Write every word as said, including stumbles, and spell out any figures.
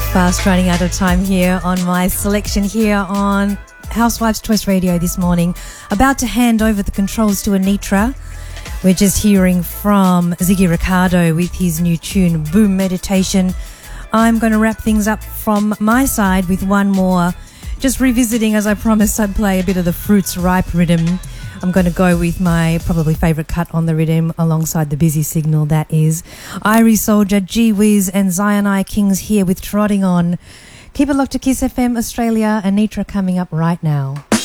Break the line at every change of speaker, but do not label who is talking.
Fast running out of time here on my selection here on Housewives Choice Radio this morning. About to hand over the controls to Anitra. We're just hearing from Ziggy Ricardo with his new tune, Boom Meditation. I'm going to wrap things up from my side with one more. Just revisiting, as I promised, I'd play a bit of the Fruits Ripe rhythm. I'm going to go with my probably favourite cut on the rhythm alongside the Busy Signal, that is Irie Soldier, G Wiz and Zion I Kings here with Trotting On. Keep it locked to Kiss F M Australia. Anitra coming up right now.